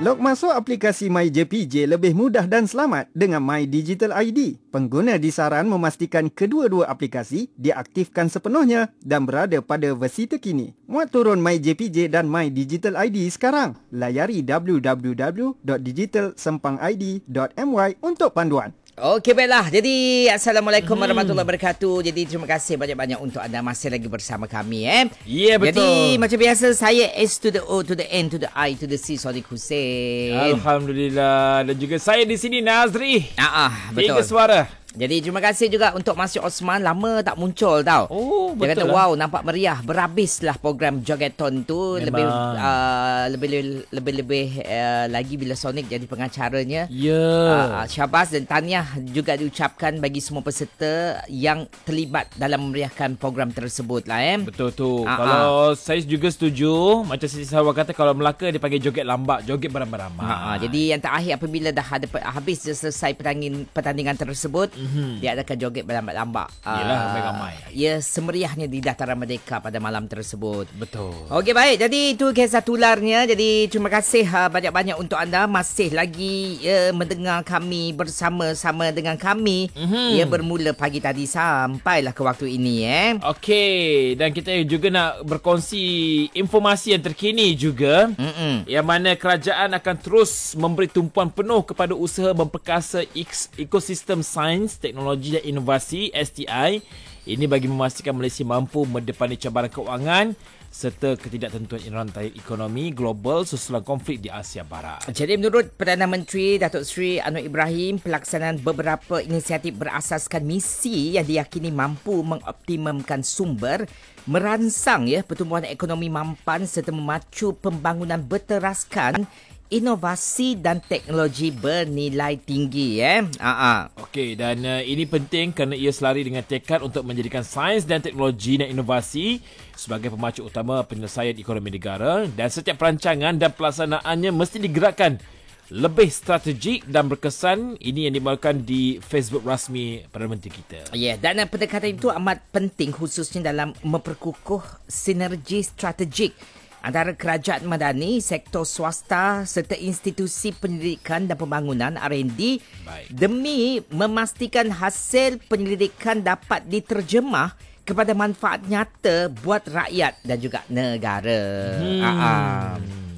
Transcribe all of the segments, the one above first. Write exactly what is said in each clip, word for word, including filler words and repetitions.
Log masuk aplikasi MyJPJ lebih mudah dan selamat dengan My Digital I D. Pengguna disaran memastikan kedua-dua aplikasi diaktifkan sepenuhnya dan berada pada versi terkini. Muat turun MyJPJ dan My Digital I D sekarang. Layari w w w dot digital sempang i d dot m y untuk panduan. Okey, baiklah. Jadi, Assalamualaikum hmm. warahmatullahi wabarakatuh. Jadi, terima kasih banyak-banyak untuk anda masih lagi bersama kami. Eh. Ya, yeah, betul. Jadi, macam biasa, saya S to the O to the N to the I to the C, Sadiq Hussein. Alhamdulillah. Dan juga saya di sini, Nazri. Ah, ah, betul. Tiga suara. Jadi terima kasih juga untuk Masih Osman. Lama tak muncul tau. Oh, Dia kata betul wow, lah. nampak meriah. Berhabislah program Jogeton tu. Memang. Lebih uh, Lebih Lebih lebih uh, lagi bila Sonic jadi pengacaranya. Ya yeah. uh, Syabas dan tahniah juga diucapkan bagi semua peserta yang terlibat dalam memeriahkan program tersebut lah. Eh. Betul tu. uh-uh. Kalau saya juga setuju. Macam Siti Sarawak kata, kalau Melaka dia panggil joget lambat, joget beramai-ramai. uh-uh. Jadi yang terakhir apabila dah ada, habis selesai pertandingan, pertandingan tersebut, Mm-hmm. dia adakan joget berlambak-lambak. Yelah, uh, ramai-ramai. Ya, semeriahnya di Dataran Merdeka pada malam tersebut. Betul. Okey, baik. Jadi itu kisah tularnya. Jadi terima kasih uh, banyak-banyak untuk anda masih lagi uh, mendengar kami bersama-sama dengan kami. Mm-hmm. Ya, bermula pagi tadi sampailah ke waktu ini. Eh. Okey, dan kita juga nak berkongsi informasi yang terkini juga. Mm-mm. Yang mana kerajaan akan terus memberi tumpuan penuh kepada usaha memperkasa ekosistem sains, teknologi dan inovasi S T I. Ini bagi memastikan Malaysia mampu mendepani cabaran kewangan serta ketidaktentuan rantai ekonomi global susulan konflik di Asia Barat. Jadi menurut Perdana Menteri Datuk Seri Anwar Ibrahim, pelaksanaan beberapa inisiatif berasaskan misi yang diyakini mampu mengoptimumkan sumber, merangsang ya pertumbuhan ekonomi mampan serta memacu pembangunan berteraskan inovasi dan teknologi bernilai tinggi. Eh? Uh-uh. Okey, dan uh, ini penting kerana ia selari dengan tekad untuk menjadikan sains dan teknologi dan inovasi sebagai pemacu utama penyelesaian ekonomi negara, dan setiap perancangan dan pelaksanaannya mesti digerakkan lebih strategik dan berkesan. Ini yang dibawakan di Facebook rasmi Perdana Menteri kita. Ya, yeah, dan pendekatan itu amat penting khususnya dalam memperkukuh sinergi strategik antara kerajaan madani, sektor swasta serta institusi pendidikan dan pembangunan R and D. Baik. Demi memastikan hasil penyelidikan dapat diterjemah kepada manfaat nyata buat rakyat dan juga negara. Hmm. Uh-uh.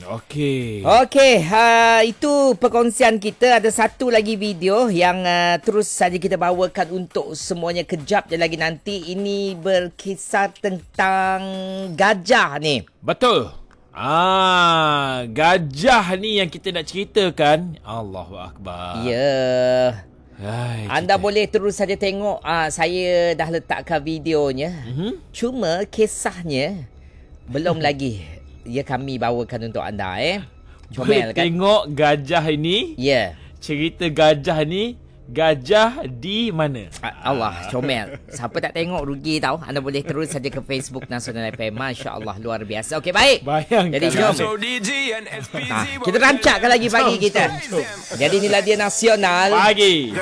Okey. Okey, uh, itu perkongsian kita. Ada satu lagi video yang uh, terus saja kita bawakan untuk semuanya kejap je lagi nanti. Ini berkisar tentang gajah ni. Betul. Ah, gajah ni yang kita nak ceritakan. Allahu Akbar. Ya. Yeah. Hai, anda kita. boleh terus saja tengok. Ah, saya dah letakkan videonya. Mm-hmm. Cuma kisahnya belum lagi ya kami bawakan untuk anda. Eh, Comel boleh kan? Tengok gajah ini. Ya. Yeah. Cerita gajah ni. Gajah di mana? Allah, comel. Siapa tak tengok rugi tau. Anda boleh terus saja ke Facebook Nasional F M. Masya Allah, luar biasa. Okey, baik. Bayangkan. Jadi jom. Ha, kita rancakkan lagi pagi kita. Jadi inilah dia Nasional Pagi.